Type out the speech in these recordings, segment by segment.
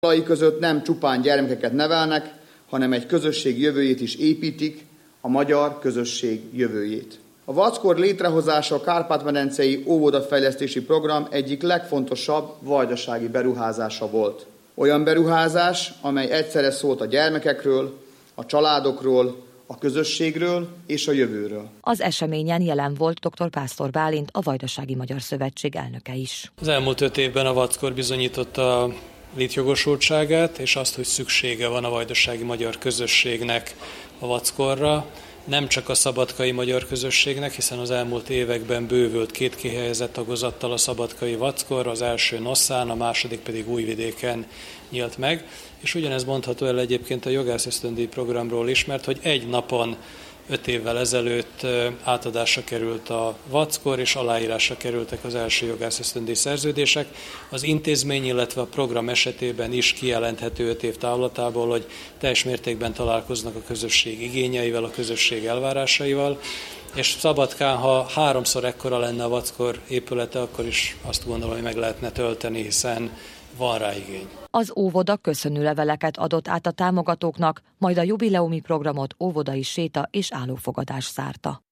Falai között nem csupán gyermekeket nevelnek, hanem egy közösség jövőjét is építik, a magyar közösség jövőjét. A Vackor létrehozása a Kárpát-medencei óvodafejlesztési program egyik legfontosabb vajdasági beruházása volt. Olyan beruházás, amely egyszerre szólt a gyermekekről, a családokról, a közösségről és a jövőről. Az eseményen jelen volt dr. Pásztor Bálint, a Vajdasági Magyar Szövetség elnöke is. Az elmúlt 5 évben a Vackor bizonyította a létjogosultságát, és azt, hogy szüksége van a vajdasági magyar közösségnek a Vackorra, nem csak a szabadkai magyar közösségnek, hiszen az elmúlt években bővült 2 kihelyezett tagozattal a szabadkai Vackor, az első Nosszán, a második pedig Újvidéken nyílt meg, és ugyanez mondható el egyébként a jogászösztöndíj programról is, mert hogy egy napon 5 évvel ezelőtt átadásra került a Vackor, és aláírásra kerültek az első jogászösztöndíj szerződések. Az intézmény, illetve a program esetében is kijelenthető 5 év távlatából, hogy teljes mértékben találkoznak a közösség igényeivel, a közösség elvárásaival, és Szabadkán, ha 3-szor ekkora lenne a Vackor épülete, akkor is azt gondolom, hogy meg lehetne tölteni, hiszen van rá igény. Az óvoda köszönőleveleket adott át a támogatóknak, majd a jubileumi programot óvodai séta és állófogadás zárta.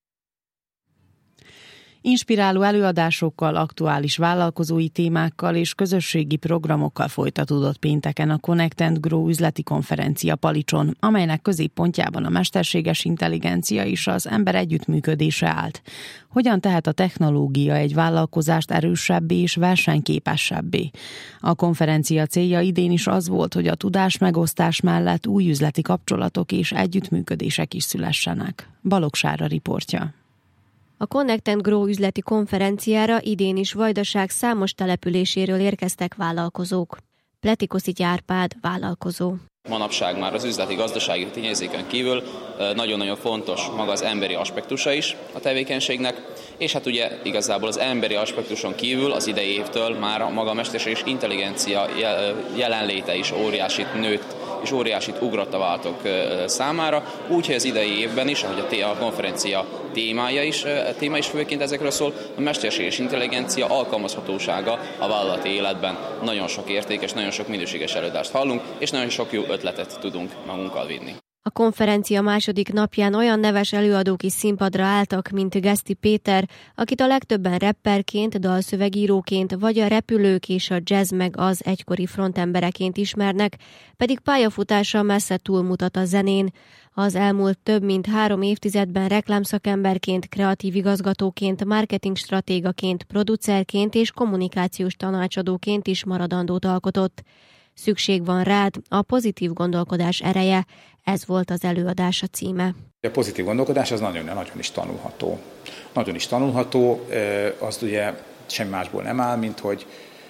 Inspiráló előadásokkal, aktuális vállalkozói témákkal és közösségi programokkal folytatódott pénteken a Connect and Grow üzleti konferencia Palicson, amelynek középpontjában a mesterséges intelligencia és az ember együttműködése állt. Hogyan tehet a technológia egy vállalkozást erősebbé és versenyképesebbé? A konferencia célja idén is az volt, hogy a tudásmegosztás mellett új üzleti kapcsolatok és együttműködések is szülessenek. Balogh Sára riportja. A Connect and Grow üzleti konferenciára idén is Vajdaság számos településéről érkeztek vállalkozók. Pletikoszigy Árpád vállalkozó. Manapság már az üzleti-gazdasági tényezőkön kívül nagyon-nagyon fontos maga az emberi aspektusa is a tevékenységnek, és hát ugye igazából az emberi aspektuson kívül az idei évtől már a maga mesterséges intelligencia jelenléte is óriásit nőtt, és óriásit ugrott a váltók számára, úgyhogy az idei évben is, ahogy a konferencia téma is főként ezekről szól, a mesterséges intelligencia alkalmazhatósága a vállalati életben. Nagyon sok értékes, nagyon sok minőséges előadást hallunk, és nagyon sok jó ötletet tudunk magunkkal vinni. A konferencia második napján olyan neves előadók is színpadra álltak, mint Geszti Péter, akit a legtöbben rapperként, dalszövegíróként, vagy a repülők és a jazz meg az egykori frontembereként ismernek, pedig pályafutása messze túlmutat a zenén. Az elmúlt több mint 3 évtizedben reklámszakemberként, kreatív igazgatóként, marketing stratégaként, producerként és kommunikációs tanácsadóként is maradandót alkotott. Szükség van rád, a pozitív gondolkodás ereje, ez volt az előadása címe. A pozitív gondolkodás az nagyon is tanulható. Nagyon is tanulható, azt ugye semmi másból nem áll, mint hogy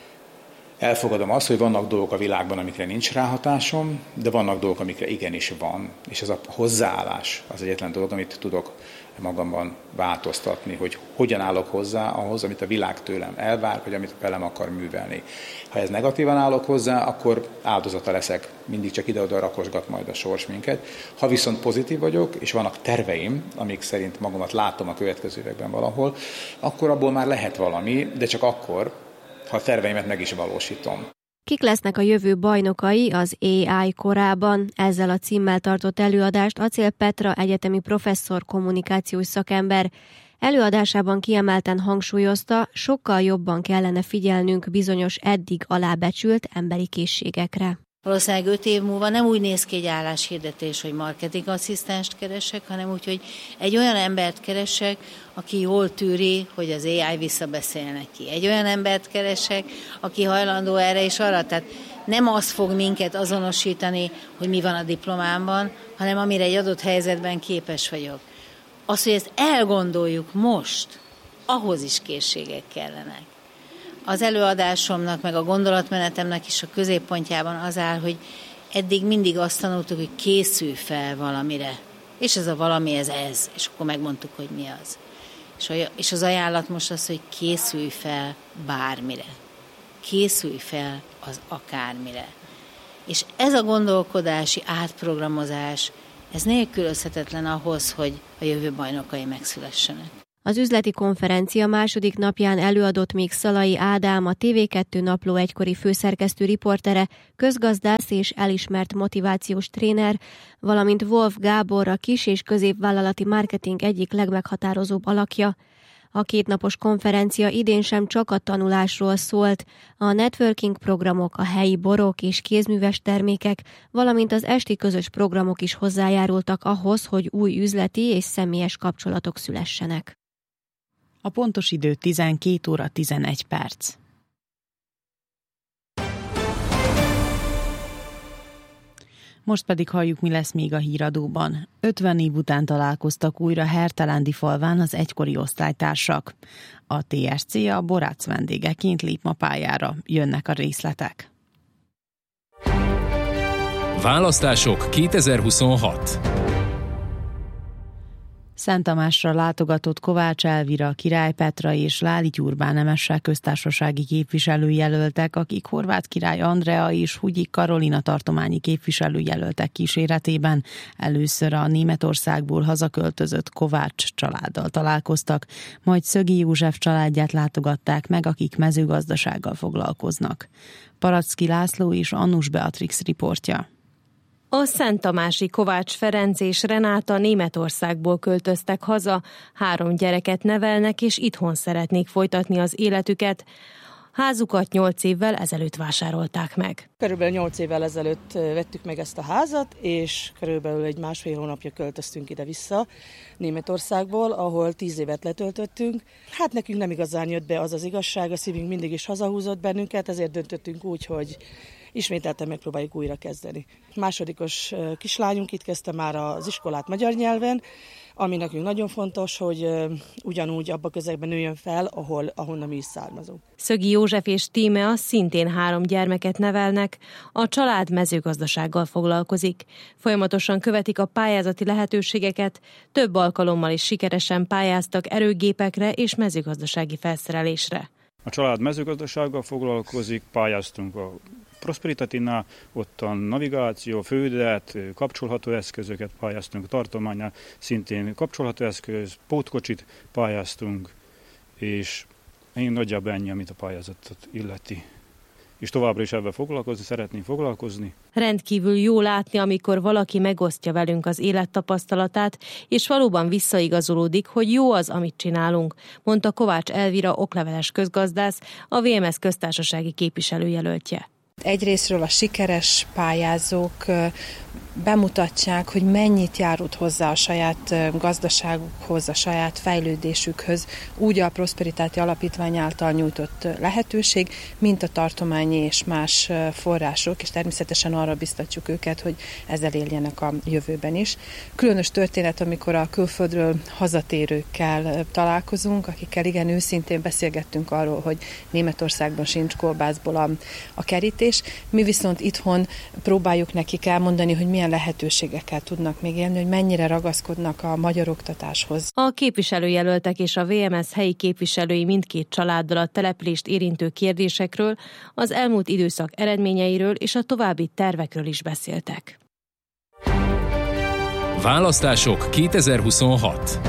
elfogadom azt, hogy vannak dolgok a világban, amikre nincs ráhatásom, de vannak dolgok, amikre igenis van. És ez a hozzáállás az egyetlen dolog, amit tudok magamban változtatni, hogy hogyan állok hozzá ahhoz, amit a világ tőlem elvár, vagy amit velem akar művelni. Ha ez negatívan állok hozzá, akkor áldozata leszek, mindig csak ide-oda rakosgat majd a sors minket. Ha viszont pozitív vagyok, és vannak terveim, amik szerint magamat látom a következő években valahol, akkor abból már lehet valami, de csak akkor, ha a terveimet meg is valósítom. Kik lesznek a jövő bajnokai az AI korában? Ezzel a címmel tartott előadást Acél Petra egyetemi professzor, kommunikációs szakember. Előadásában kiemelten hangsúlyozta, sokkal jobban kellene figyelnünk bizonyos eddig alábecsült emberi készségekre. Valószínűleg 5 év múlva nem úgy néz ki egy álláshirdetés, hogy marketingasszisztenst keresek, hanem úgy, hogy egy olyan embert keresek, aki jól tűri, hogy az AI visszabeszél neki. Egy olyan embert keresek, aki hajlandó erre és arra. Tehát nem az fog minket azonosítani, hogy mi van a diplomámban, hanem amire egy adott helyzetben képes vagyok. Az, hogy ezt elgondoljuk most, ahhoz is készségek kellenek. Az előadásomnak, meg a gondolatmenetemnek is a középpontjában az áll, hogy eddig mindig azt tanultuk, hogy készülj fel valamire. És ez a valami, ez. És akkor megmondtuk, hogy mi az. És az ajánlat most az, hogy készülj fel bármire. Készülj fel az akármire. És ez a gondolkodási átprogramozás, ez nélkülözhetetlen ahhoz, hogy a jövő bajnokai megszülessenek. Az üzleti konferencia második napján előadott még Szalai Ádám, a TV2 napló egykori főszerkesztő riportere, közgazdász és elismert motivációs tréner, valamint Wolf Gábor, a kis- és középvállalati marketing egyik legmeghatározóbb alakja. A kétnapos konferencia idén sem csak a tanulásról szólt, a networking programok, a helyi borok és kézműves termékek, valamint az esti közös programok is hozzájárultak ahhoz, hogy új üzleti és személyes kapcsolatok szülessenek. A pontos idő 12 óra 11 perc. Most pedig halljuk, mi lesz még a híradóban. 50 év után találkoztak újra Hertelándi falván az egykori osztálytársak. A TSC a Borácz vendégeként lép ma pályára. Jönnek a részletek. Választások 2026. Szent Tamásra látogatott Kovács Elvira, Király Petra és Láli Gyurbán nemessel köztársasági képviselőjelöltek, akik Horváth Király Andrea és Hugyi Karolina tartományi képviselőjelöltek kíséretében először a Németországból hazaköltözött Kovács családdal találkoztak, majd Szögi József családját látogatták meg, akik mezőgazdasággal foglalkoznak. Paracki László és Annus Beatrix riportja. A Szent Tamási Kovács Ferenc és Renáta Németországból költöztek haza, 3 gyereket nevelnek és itthon szeretnék folytatni az életüket. Házukat 8 évvel ezelőtt vásárolták meg. Körülbelül 8 évvel ezelőtt vettük meg ezt a házat, és körülbelül egy 1,5 hónapja költöztünk ide-vissza Németországból, ahol 10 évet letöltöttünk. Hát nekünk nem igazán jött be az az igazság, a szívünk mindig is hazahúzott bennünket, ezért döntöttünk úgy, hogy ismételten megpróbáljuk újra kezdeni. Másodikos kislányunk itt kezdte már az iskolát magyar nyelven, ami nekünk nagyon fontos, hogy ugyanúgy abba közegben nőjön fel, ahonnan mi is származunk. Szögi József és Tímea szintén 3 gyermeket nevelnek, a család mezőgazdasággal foglalkozik. Folyamatosan követik a pályázati lehetőségeket, több alkalommal is sikeresen pályáztak erőgépekre és mezőgazdasági felszerelésre. A család mezőgazdasággal foglalkozik, pályáztunk a Prosperitatynál, ott a navigáció, fődet, kapcsolható eszközöket pályáztunk, a tartománynál szintén kapcsolható eszköz, pótkocsit pályáztunk, és én nagyjából ennyi, amit a pályázatot illeti. És továbbra is ebben szeretnénk foglalkozni. Rendkívül jó látni, amikor valaki megosztja velünk az élettapasztalatát, és valóban visszaigazolódik, hogy jó az, amit csinálunk, mondta Kovács Elvira okleveles közgazdász, a VMS köztársasági képviselőjelöltje. Egyrészről a sikeres pályázók bemutatják, hogy mennyit járult hozzá a saját gazdaságukhoz, a saját fejlődésükhöz, úgy a Prosperitáti Alapítvány által nyújtott lehetőség, mint a tartományi és más források, és természetesen arra biztatjuk őket, hogy ezzel éljenek a jövőben is. Különös történet, amikor a külföldről hazatérőkkel találkozunk, akikkel igen őszintén beszélgettünk arról, hogy Németországban sincs kolbászból a kerítés. Mi viszont itthon próbáljuk nekik elmondani, hogy milyen lehetőségekkel tudnak még élni, hogy mennyire ragaszkodnak a magyar oktatáshoz. A képviselőjelöltek és a VMS helyi képviselői mindkét családdal a települést érintő kérdésekről, az elmúlt időszak eredményeiről és a további tervekről is beszéltek. Választások 2026.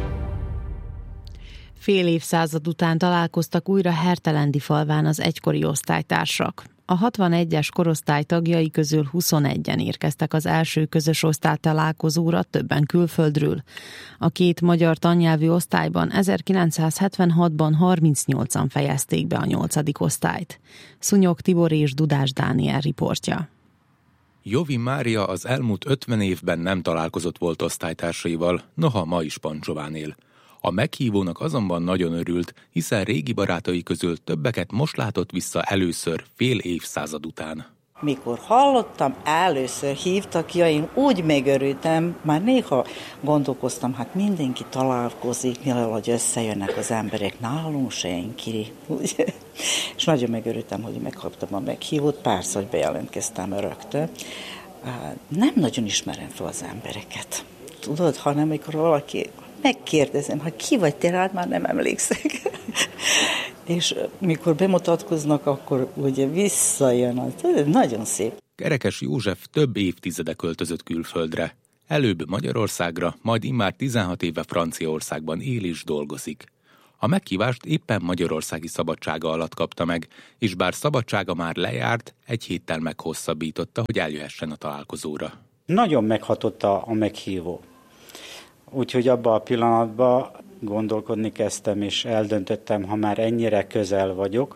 Fél évszázad után találkoztak újra Hertelándi falván az egykori osztálytársak. A 61-es korosztály tagjai közül 21-en érkeztek az első közös osztálytalálkozóra, többen külföldről. A 2 magyar tannyelvű osztályban 1976-ban 38-an fejezték be a 8. osztályt. Szúnyog Tibor és Dudás Dániel riportja. Jovi Mária az elmúlt 50 évben nem találkozott volt osztálytársaival, noha ma is Pancsován él. A meghívónak azonban nagyon örült, hiszen régi barátai közül többeket most látott vissza először fél évszázad után. Mikor hallottam, először hívtak, én úgy megörültem, már néha gondolkoztam, hát mindenki találkozik, hogy összejönnek az emberek, nálunk senki. És nagyon megörültem, hogy megkaptam a meghívót, persze, hogy bejelentkeztem rögtön. Nem nagyon ismerem fel az embereket, tudod, hanem amikor valaki megkérdezem, hogy ki vagy te, rád már nem emlékszek. És mikor bemutatkoznak, akkor ugye visszajön. Ez nagyon szép. Kerekes József több évtizede költözött külföldre. Előbb Magyarországra, majd immár 16 éve Franciaországban él és dolgozik. A meghívást éppen magyarországi szabadsága alatt kapta meg, és bár szabadsága már lejárt, egy héttel meghosszabbította, hogy eljöhessen a találkozóra. Nagyon meghatott a meghívó. Úgyhogy abban a pillanatban gondolkodni kezdtem, és eldöntöttem, ha már ennyire közel vagyok,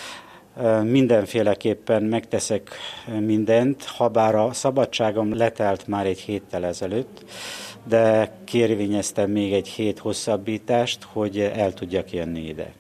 mindenféleképpen megteszek mindent, habár a szabadságom letelt már egy héttel ezelőtt, de kérvényeztem még egy hét hosszabbítást, hogy el tudjak jönni ide.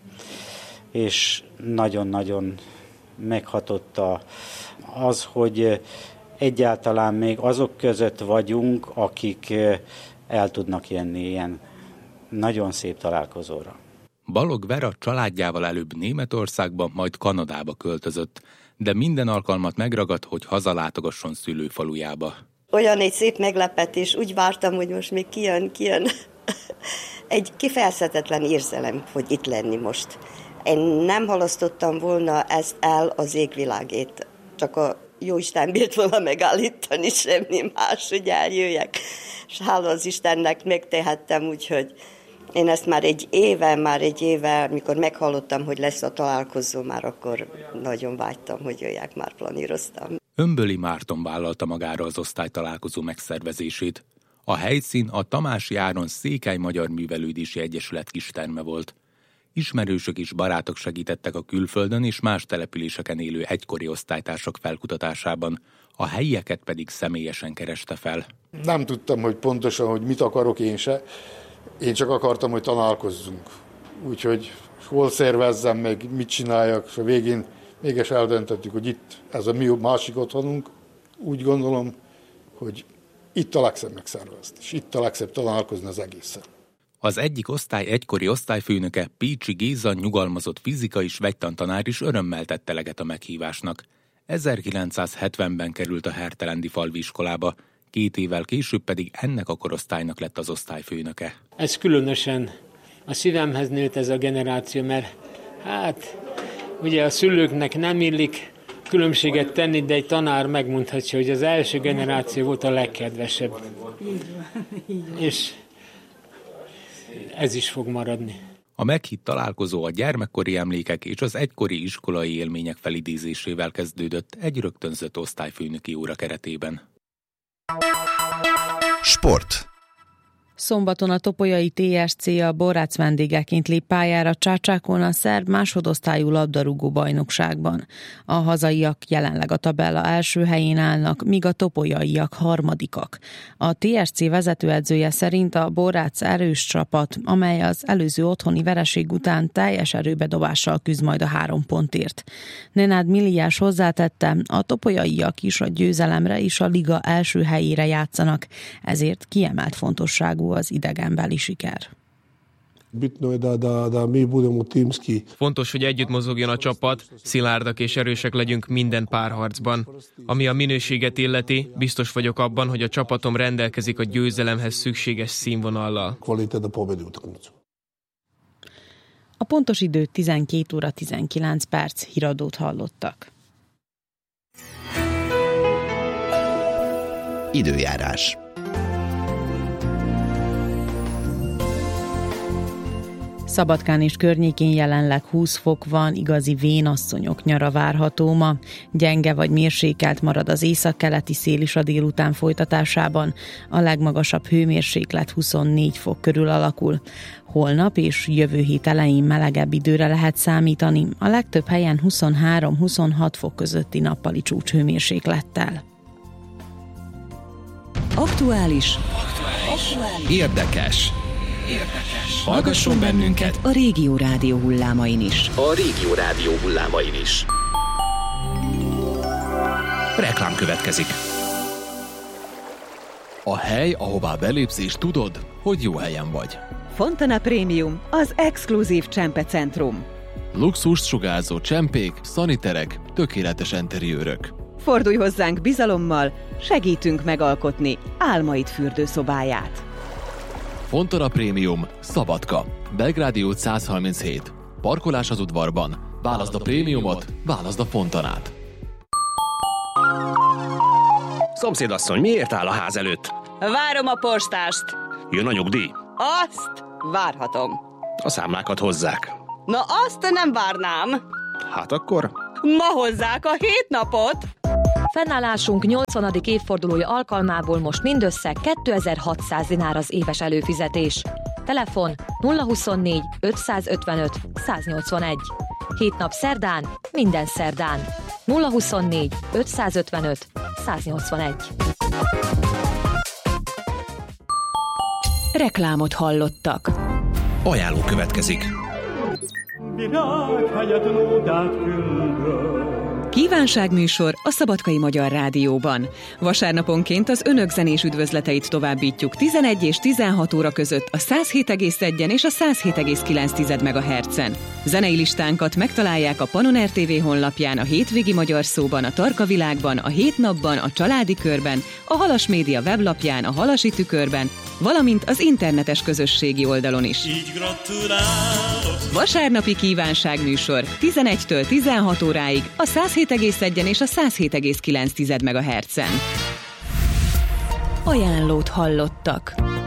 És nagyon-nagyon meghatott az, hogy egyáltalán még azok között vagyunk, akik el tudnak jönni ilyen nagyon szép találkozóra. Balog Vera családjával előbb Németországba, majd Kanadába költözött, de minden alkalmat megragadt, hogy hazalátogasson szülőfalujába. Olyan egy szép meglepetés, úgy vártam, hogy most még kijön. Egy kifejezhetetlen érzelem, hogy itt lenni most. Én nem halasztottam volna ezt el az égvilágét, csak a Jóisten bírt volna megállítani, semmi más, hogy eljöjjek. És hála az Istennek megtehettem, úgyhogy én ezt már egy éve, mikor meghallottam, hogy lesz a találkozó, már akkor nagyon vágytam, hogy jöjjek, már planíroztam. Ömböli Márton vállalta magára az osztálytalálkozó megszervezését. A helyszín a Tamási Áron Székely Magyar Művelődési Egyesület kisterme volt. Ismerősök és barátok segítettek a külföldön és más településeken élő egykori osztálytársak felkutatásában, a helyieket pedig személyesen kereste fel. Nem tudtam, hogy pontosan, hogy mit akarok én se. Én csak akartam, hogy találkozzunk. Úgyhogy hol szervezzem meg, mit csináljak, és a végén mégis eldöntöttük, hogy itt, ez a mi másik otthonunk. Úgy gondolom, hogy itt a legszebb megszervezni, és itt a legszebb találkozni az egészen. Az egyik osztály egykori osztályfőnöke, Pécsi Géza, nyugalmazott fizika és vegytantanár is örömmel tette eleget a meghívásnak. 1970-ben került a Hertelendi falvi iskolába, 2 évvel később pedig ennek a korosztálynak lett az osztályfőnöke. Ez különösen a szívemhez nőtt ez a generáció, mert ugye a szülőknek nem illik különbséget tenni, de egy tanár megmondhatja, hogy az első generáció volt a legkedvesebb. És ez is fog maradni. A meghitt találkozó a gyermekkori emlékek és az egykori iskolai élmények felidézésével kezdődött egy rögtönzött osztályfőnöki óra keretében. Sport. Szombaton a topolyai TSC a Borrác vendégeként lép pályára Csácsákon a szerb másodosztályú labdarúgó bajnokságban. A hazaiak jelenleg a tabella első helyén állnak, míg a topolyaiak harmadikak. A TSC vezetőedzője szerint a Borrác erős csapat, amely az előző otthoni vereség után teljes erőbedobással küzd majd a 3 pontért. Nenád Milliás hozzátette, a topolyaiak is a győzelemre és a liga első helyére játszanak, ezért kiemelt fontosságú az idegenbeli siker. Fontos, hogy együtt mozogjon a csapat, szilárdak és erősek legyünk minden párharcban. Ami a minőséget illeti, biztos vagyok abban, hogy a csapatom rendelkezik a győzelemhez szükséges színvonallal. A pontos idő 12 óra 19 perc, híradót hallottak. Időjárás. Szabadkán és környékén jelenleg 20 fok van, igazi vénasszonyok nyara várható ma. Gyenge vagy mérsékelt marad az északkeleti szél is a délután folytatásában. A legmagasabb hőmérséklet 24 fok körül alakul. Holnap és jövő hét elején melegebb időre lehet számítani, a legtöbb helyen 23-26 fok közötti nappali csúcshőmérséklettel. Aktuális. Érdekes. Hallgasson bennünket a Régió Rádió hullámain is. Reklám következik. A hely, ahová belépsz és tudod, hogy jó helyen vagy. Fontana Prémium, az exkluzív csempecentrum. Luxust sugárzó csempék, szaniterek, tökéletes enteriőrök. Fordulj hozzánk bizalommal, segítünk megalkotni álmaid fürdőszobáját. Fontana Prémium, Szabadka, Belgrádi út 137. Parkolás az udvarban. Válaszd a prémiumot, válaszd a Fontanát. Szomszédasszony, miért áll a ház előtt? Várom a postást. Jön a nyugdíj? Azt várhatom. A számlákat hozzák. Na azt nem várnám. Hát akkor? Ma hozzák a 7 napot. Fennállásunk 80. évfordulója alkalmából most mindössze 2600 dinár az éves előfizetés. Telefon 024 555 181. 7 nap szerdán, minden szerdán. 024 555 181. Reklámot hallottak. Ajánló következik. Kívánságműsor a Szabadkai Magyar Rádióban. Vasárnaponként az önök zenés üdvözleteit továbbítjuk 11 és 16 óra között a 107,1 és a 107,9 MHz-en. Zenei listánkat megtalálják a Panon RTV honlapján, a Hétvégi Magyar Szóban, a Tarka Világban, a Hét Napban, a Családi Körben, a Halas Média weblapján, a Halasi Tükörben, valamint az internetes közösségi oldalon is. Vasárnapi kívánságműsor 11-től 16 óráig a 107,1 és a 107,9 MHz-en. Ajánlót hallottak.